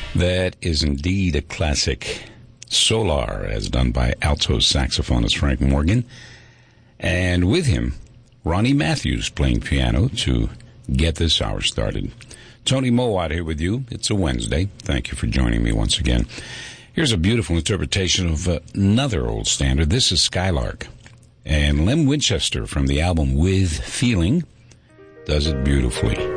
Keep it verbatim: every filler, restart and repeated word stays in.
That is indeed a classic. Solar, as done by alto saxophonist Frank Morgan. And with him, Ronnie Matthews playing piano to get this hour started. Tony Mowat here with you. It's a Wednesday. Thank you for joining me once again. Here's a beautiful interpretation of another old standard. This is Skylark. And Lem Winchester from the album With Feeling does it beautifully.